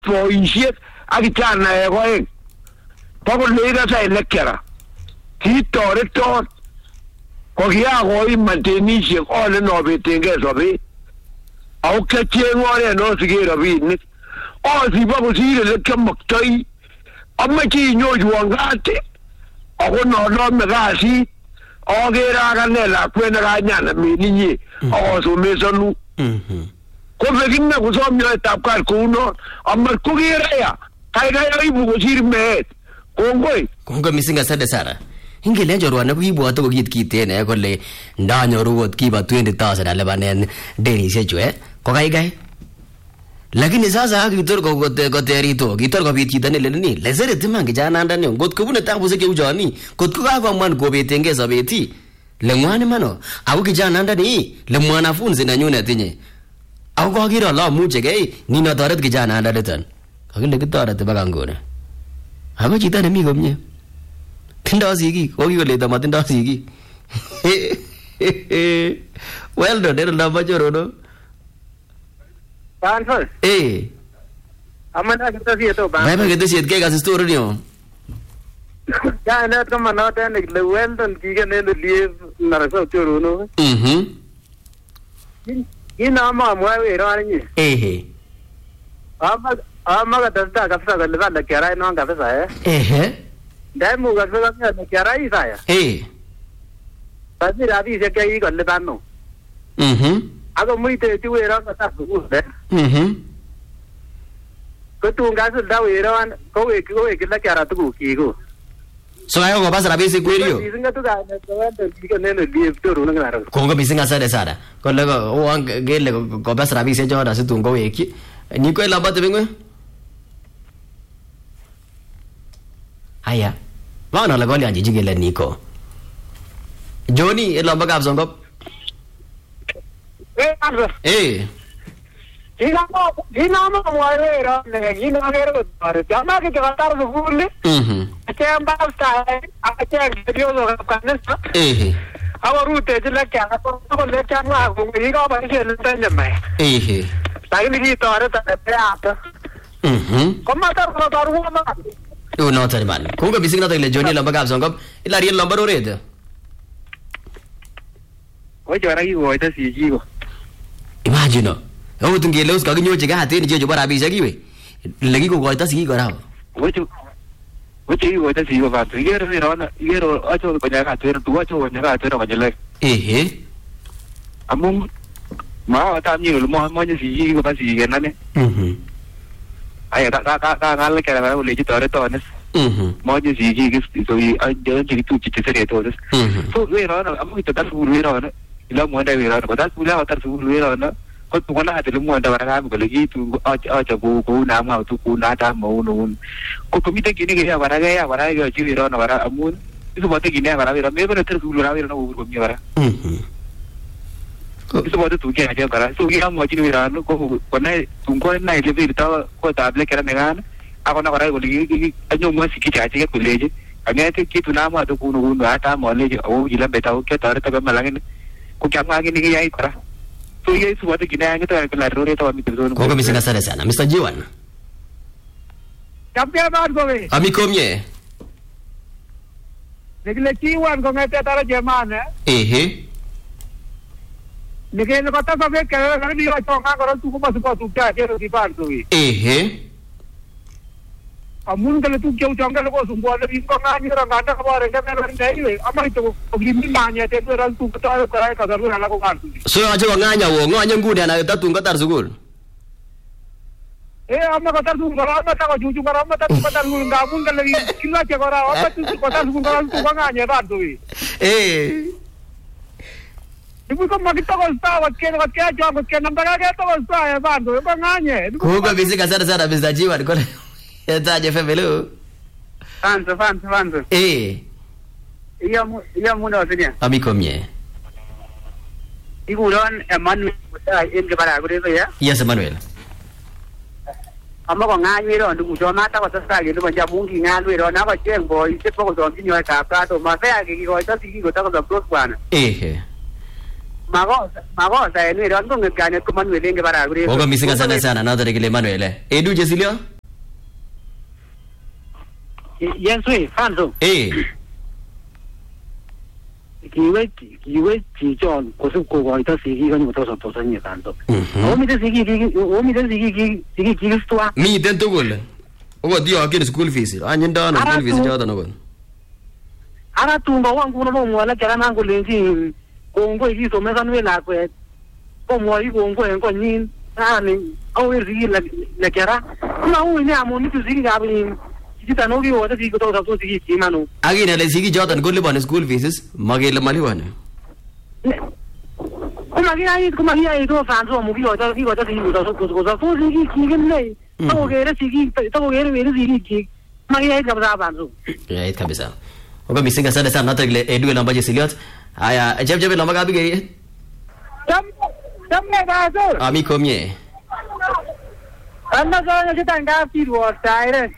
boisiet ak kijanaek oeng bokoleka sa lecturer kitoreton kokiakoiman tenisiek ole nobetengei sobet ako kiacheng oret nosiken rabinik asibo kosir ole kiamoktoi amache inyoiwon kati ako nonome kasit akere akane lakwet nekanyana meninyi akosomesonu kobekine kosom nyoetab kat kounon amat kokere ya kaikai aibu kosir meet kongoi missing asante sana. Ingele chorwana kokibwote kokit kiten kole ndanyoru kot kiba 20,000 alipanen denisiek chu ko kaikai. Lakini sasa kitor koterito kitor kobit chito neleleni leseret man kijanandani ngot kobune tabusiek cheu choni kot ko kakomwan kobetengei sobeti lemwani mano ako kijanandani le mwanafunzi nenyunet tinye ako kakiro la muchegei ni notoret kijanandaniton kakile kitoreti baka ngone ako chito nemi komye tindo sigik kokikoleto matindo sigik. Well done era majorono Banford. Amana kita sih tu bang. Baik kita sih kayak kasih story ni om. Ya, nak kamu nak tanya ni well done kita ni live narasau corono. Ini nama muai orang ni. Ama kata kata kalau ada kira ini orang kata saya. Dah mu kata kata kira ini saya. Tapi rabi saya kaya kalau tanu. Ako mo ite tiwera ka tasu de. Ko tu ngasul da wera ko we kila kara tu ki go. So ayo ko pasara bisi kweriyo. Bisinga tu da to ki ne no live to ru ngara. Ko ngo bisinga sada sada. Ko le o ang gele ko pasara bisi joda su tu ngo we ki. Ni ko la bate bengwe. Aya. Wana la goli anji jigele niko. Joni la bagab zongo. Ina mo muai ra ne ina ngero ko jama ke jatar school le chamba sta acha video lo kanne awaru te jela kya ko le kya na ko ni ga ba ke le tan mai sai ni to ara ta pe ata ko ma tar ko tar wo ma o no tar mal ko ga bising na ta le joni la bagab zongo ila real number o re de o jara gi wo ta si ji ko Imagine, oh tunggu lepas kau nyoba cakap hati ni je coba rabi lagi we. Lagi kau kata sih kau rau. Wacu wata sih kau tu. Iyer ni rana, iyer acu banyak acer, tua acu banyak acer macam lek. Amung, mau tak ni, mau je sih kau pasti kan ni. Ayah tak ngalek kerana boleh je tarik tahu mau je sih so jangan jadi tu cicit serius tu. So we rana, amung itu tak suruh we rana. Ila mo anda wira ko das pula atar su wira na ko tu kana hati mo anda wara ko lagi tu acha ko na ma tu ko na ta mo no ko komite gini ge wara ga ji wira na wara amun itu bote gini wara wira me ko ter su wira na ko mi wara itu bote tu ke aja wara so ge mo ji wira no ko na tu ko na ile wira ta ko table kera negan ako na wara ko lagi anyo mo sikki chachi ke kuleje anya te ki tu na ma tu ko no ata mo le o ila betao ke tar ta malangin ko kama gini gaya ikora so ye suatu gina yang itu kalau rore tahu kami terus ko misi kasar sana Mr. Jiwan Kapya baat ko be ami komye nikle Jiwan ko ngate tara jaman nikle kota sabe kaya ni ra chonga karo tu ko masuk tu kya kero di par tu amun kalau tu jauh janggal ko sungguh ada ring ko ngani ra ngada kabar ke mer ndai we amai to gimi manya te ran tu kata karai ka daru ala ko kan so aja nganya wo nganya ngude na ta tungka tar sugul amma kata tu ngara amma ta ko juju ngara amma ta tu kata lu ngamun kan lagi kila ke ngara amma tu kata lu ngara tu nganya ran tu ibu ko magita ko sta wat ke jam ke number ga to sta ban tu ko nganya ko ga bisi kasar sana Mr. Jiwan ko ya je femelo fanzo iya mu no sini ami komye iguron Emmanuel uta en ke para gure ya yes Emmanuel amma ko ngai ro ndu jo mata ko sa ge ndu banja mungi ngai ro na ko chen boy se ko so tinyo ka ka to ma fa ge ko ta si ko ta ko dos kwana mago sa ni ro ndu ngai ka ne ko Emmanuel en ke para gure ko ga misi ka sana na dare ke Emmanuel edu je silio Yes, we Fanzo. Kiwe John, Kosuko, I does he even was a person you can do. Only the Sigi to me then to will. What do you get school fees? I am done and visit Jordan. Aratunga one Kuno, like an uncle in Congo, he's a Mesanwilla, where Como you won't go and go in, and always like Yara. No, we are only to see having. Again, let's see Jordan good live on school fees. Magilla Maliwan. Come here, you go find some movie or does he got a thing with us? Yeah, it can be so. Okay, missing a son, not a Edwin and Baja Siliot. I jab Lomagabi. Ami Comie. I'm not going to get a feed was tired.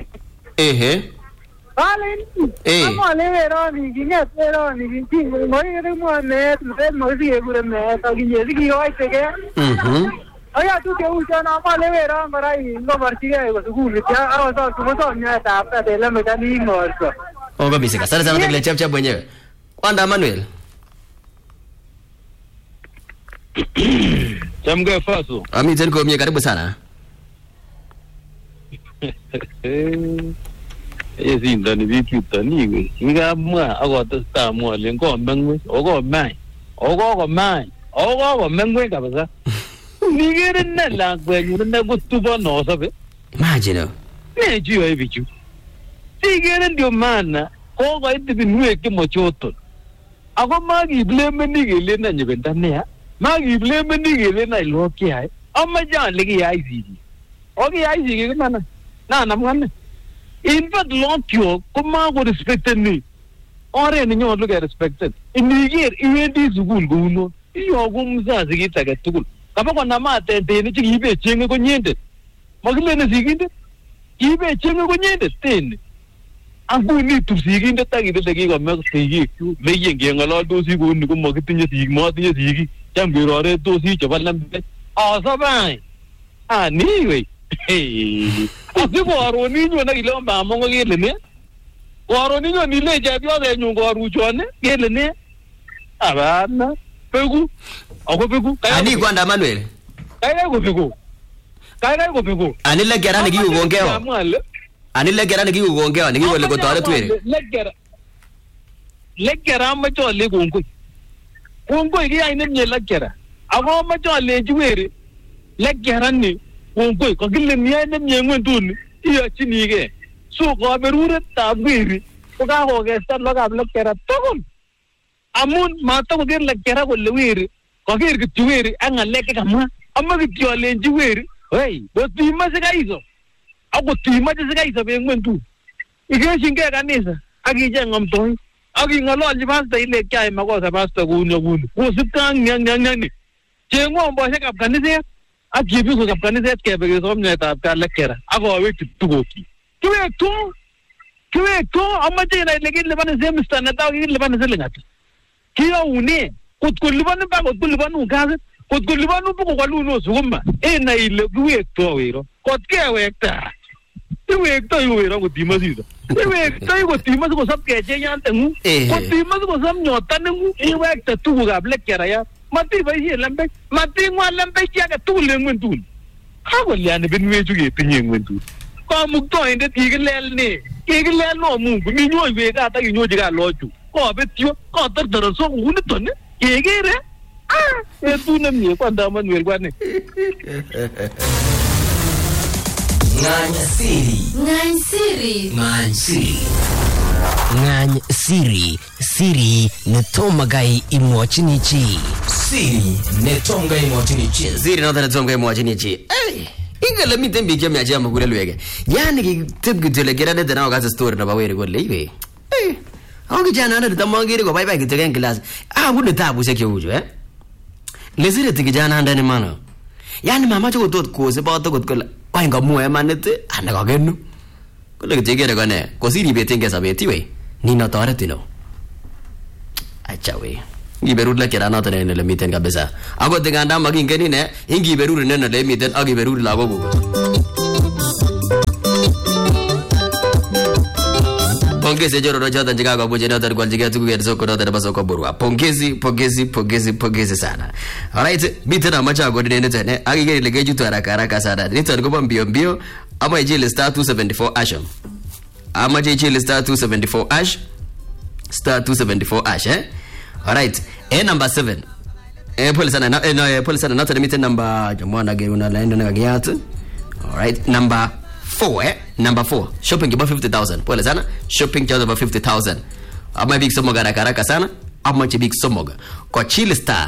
I'm on it on, you get it on, you think we're going net, then Mosey would have met, again. I have to go on it on, but I never see I was good. I was on that after the limit and ignore. Oh, missing a son, I'll chap when you. Wanda Manuel. Jamga Faso. I mean, go me a Carabusana. Yes, in the video, anyway. You got more. I got the star more than go on, or go mine, or go mine, or go Mangway. You get in that language, you never to one of it. Imagine. Made you every you. See, get in your man, all right to be making much auto. I got Maggie blame a nigga and you went down there. Maggie blame a nigga and I look here. Oh, my John, leggy easy. Okay, I see you, man. I'm one. In fact, long you come out with respected me. Or any you look at respected. In the year, even this wool go no. Your woman's as a get like a tool. Come on, Namata, they need to give a chingo conyente. Magdalene is again. Give a chingo conyente, ten. I'm going need to see in the tag that they give a milk to you. Making a lot those who go to marketing your more than your Jambi or those each of them. Oh, so fine. Anyway. Hey, people are only when I learn by among Yelene. Or only when you lay at your then you go to John, Yelene. Avana, Pegu, Ogopigu, I need Wanda Manuel. I go Pegu. I go Pegu. I need like Garana give you one girl. I need like Garana give you one girl and you will go to other way. Let Garama to live on good. Won't go here in the lecture. I want my to let you wear it. Let Garani. Won't go, Coquilin, the end young one doing here, Chinny. So, go be rooted, Tabiri. Ogaho gets that log up, look at a tone. Amun, Mato again like Kera will wear, Coquir to wear, and a leg a man. I'm not your lady wear. Hey, but too much a guy. I got too much as a guy of young one too. If you can get an answer, I get young on toy. I'll give a lot of us the late time I was a master wound. Was it tongue young? Jane won't boy up, can you say? I give you a planet because I'm not a lecturer. I go away to go. I'm a day like Lebanon Zemstan, and I'll give Lebanon Zelinat. Here, Une, could Liban about Gullivan Gazet, could Gullivan Pugalunos woman, and I look weird to what care actor. The way you were with Timothy. The way what Timothy was up getting and what Timothy was up your tunnel, you act a two of lecturer. Mati by here, Lambek, Mati one Lambek, a two lemon tool. How will you have been way to get the young one to? Come to the Eagle no move, you know, we got you know, you got Lord to. Oh, but you got the so wouldn't it? Egere? Ah, a tunnel, you put down when we're going. Ngany siri netomagai imochinichi siri netongai imochinichi siri notana tongai imochinichi eh ingala mitembi kya myaja magule lwege yani ki tibgi tele gerane dana ga story na bawere golle ibe eh awgi jana na tamangire go bye bye ki tegen class gudu tabu se ke uju lesire tigi jana ndani mana yani mama cho tot ko se ba to ko wainga muwe manete anaga genu kule tegere gane ko siri betenge sabeti we Nino Toretino. Achawe. Giberud la kera nota nene le miten kabisa. Ako tinganda maging kenine, ingi berud nene le miten, agi berud la gogo. Pongezi jororo choton chekakobunchi noton kwaljigei tuguk en soko noton nebo soko Burwa. Pongezi sana. Alright, miten amache akonin niton ak iker ile kechutu haraka sana. Niton kobo mbio ama ichil star 274 ash. Amache ichil star 274 ash. Star 274 ash Alright, number 7. Pole sana noton miten number jamwana geuna laenda ngagiyat. Alright, number 4 number 4 shopping about 50,000. Pole sana shopping just about 50,000. Ama big somoga haraka sana. Ama big somoga kwa chili star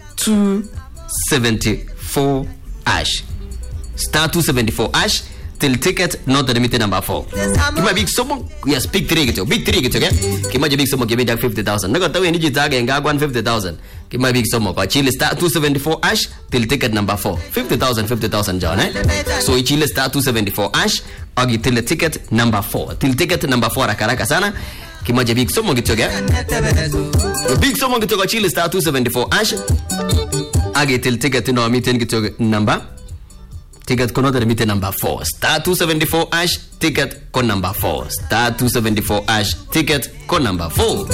274 ash. Star 274 ash till ticket not the meeting number 4. Kima big somo yes big 3 gitu okay. Kima big somo give me 50,000. Nago tawe ni jitage nga 150,000. Kima big somo kwa chili star 274 ash till ticket number 4. 50,000 John So chili star 274 ash agi till ticket number 4. Till ticket number 4 haraka sana. Kima big somo gitu okay. Big somo gitu kwa chili star 274 ash agi till ticket no meeting gitu number ticket kono the meeting number 4 star 274 ash ticket con number 4 star 274 ash ticket con number 4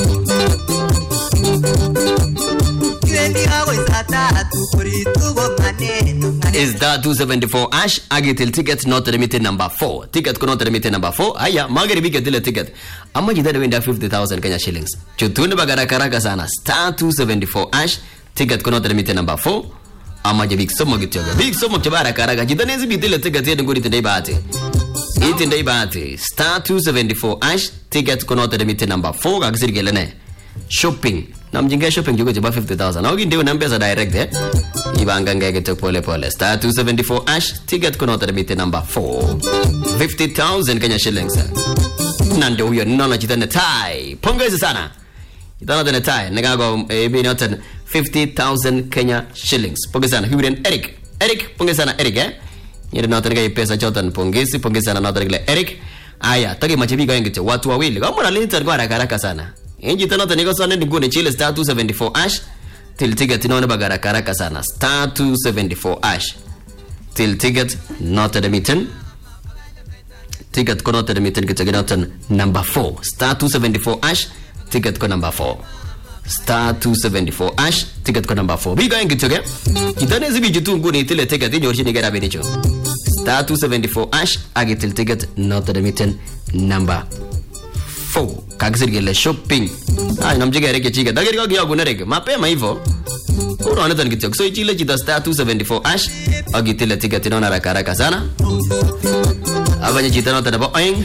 is that 274 ash agitil ticket not the meeting number 4 ticket kono the meeting number 4 aya magari bige dile ticket amma jidada wenda 50,000 Kenya shillings chutuni bagara karaka sana star 274 ash ticket kono the meeting number 4 ama je big somo gityoga big somo chbara karaga jitanezi bitile ticket yedu nguri tindai baate itindai baate star 274 ash ticket kono the meeting number 4 gagisirgelene shopping namjinga shopping jogo jaba 50,000 ogi ndio nampesa direct ibanga ngege to pole star 274 ash ticket kono the meeting number 4 50,000 Kenya shillings nando huyo nona jitane tai pongezi sana itana tena tai nagago ebi noten 50,000 Kenya shillings. Pongezi sana Hubren Eric. Pongezi sana Eric Nyere noten ga pesa chotan pongezi sana noten gile Eric. Aya, taki machibi ga ngite watu wawili. Kama nalini kwa haraka sana. Inji tena noten niko sana ngune chile star 274 ash. Till ticket nona bagara haraka sana. Star 274 ash. Till ticket not the meeting. Ticket kono the meeting kitagina noten number 4. Star 274 ash. Ticket ko number 4. Star 274 ash ticket ko number 4 biga ngi toge kitane zibi jitu nguni tile ticket ni origin gara benicho star 274 ash agitil ticket not the meeting number 4 kagisirgele shopping ay namjiga reke chiga dageri ko giya gunarege mapema hivyo unaona tani kitoko so ichile chita star 274 ash agitil ticket nona haraka sana abanye chita not the boing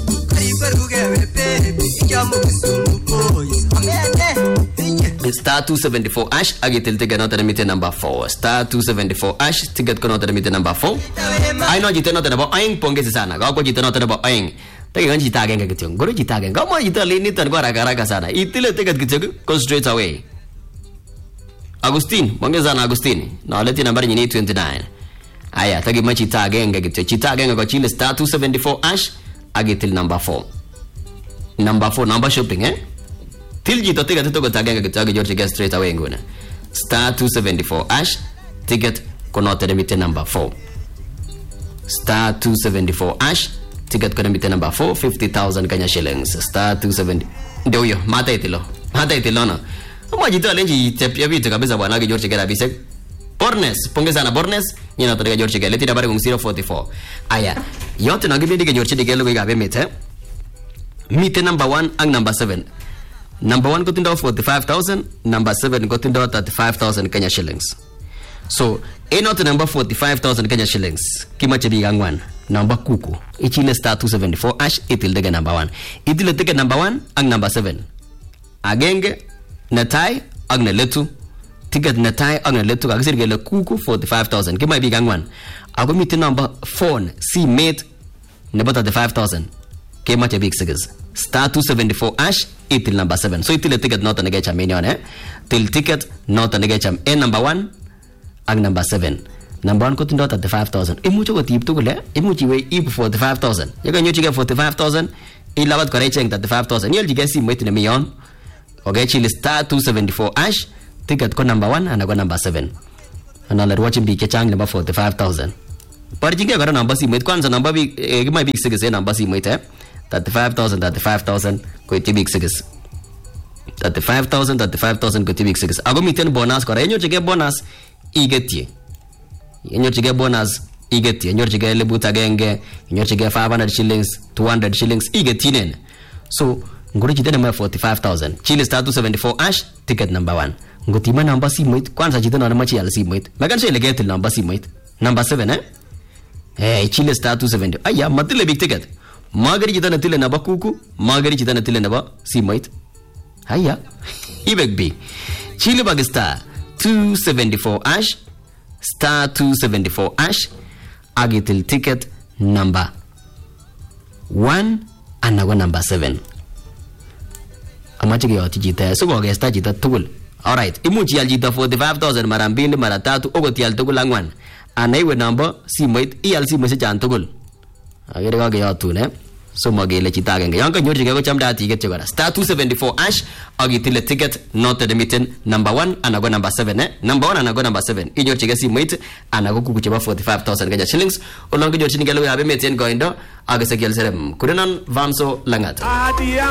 star 274 ash agitil ticket not the meeting number 4 star 274 ash ticket kono the meeting number 4 I know jita not the boing pongezi sana gako jita not the boing tagi ganji tagenga gitu ngoro jita genga kamo jita lini tan gora haraka sana itile ticket gitu go straight away Agustin pongezi sana Agustin na leti nambari ni 29 aya tagi machi tagenga gitu chita genga kwa chile star 274 ash agitil number 4 number shopping Tilji to ticket to go tagaga kitaga George get straight away nguna. Star 274 ash ticket kono the meeting number 4. Star 274 ash ticket kono meeting number 4 50,000 Kenya shillings. Star 270 ndio hiyo mata itilo no. Ama jito lenji tapia vitu kabisa bwana George get abise. Bornes pongeza na Bornes nyina to George get leti nambari 044. Aya yote na gibindi George get lo gabe mete. Meeting number 1 and number 7. Number 1 got into 45,000, number 7 got into 35,000 Kenya shillings. So, not number 45,000 Kenya shillings. Kimache di gangwan. Number kuku. Ichile star 274 ash itil dega number 1. Itil dega number 1 ang number 7. Agenge natai ang naletu. Ticket natai ang naletu kagisir gele kuku 45,000. Kimache di gangwan. Ako miti number 4 si mate nabata 35,000. Kimache big sigers. Star 274 ash itil number 7. So itil ticket not nage cham minion till ticket not nage cham number 1 ang number 7. Number 1 ko tindo 35,000. Imucho ko tip to gule imuchi we ip 45,000. Yaga nyochi ga 45,000 ilawat ko recheng 35,000. Yel jiga si mweti na million. Okay chili star 274 ash ticket ko number 1 and ko number 7. Another watching bi kechang number 45,000. Par jiga ko number si mweti kwanza number bi mai big sigese number si mweti 35,000 koityi biik 6. 35,000 koityi biik 6. Ako miten bonus kora. Yenyorchigei bonus igetyi. Yenyorchigei 1,000, yenyorchigei 500 shillings, 200 shillings igetyinen. So ngoro chito nemae 45,000 chile star 274 ash ticket number 1. Ngotima namba simoit kwanza chito no nemache yal simoit. Makan sure ile getil namba simoit. Number 7 chile star 270. Aya matile big ticket. Magari chito natile namba kuku, magari chito natile namba simoit. Aya ibek B. Chile bag star 274 ash star 274 ash agitil ticket number 1 anago number 7. Amache keyotyi chito so kokesta chito tugul. Alright, imuch ial chito 45,000 mara 2 mara 3 okot ial tugul 4. Ana iwe namba simoit ial simoit chan tugul. Agere kakeyotun so magele chito agenge. Yan kanyorchigei ko chamdaat igetyo kora. Star 274 ash agitile ticket noted mitten number 1 anago number 7 Number 1 anago number 7. Inyorchigei simoit anago kuku chebo 45,000 Kenya shillings. Olong kinyorchinigei logoiwab emet en koindo agese kial serem. Kurenon Vamso Langat.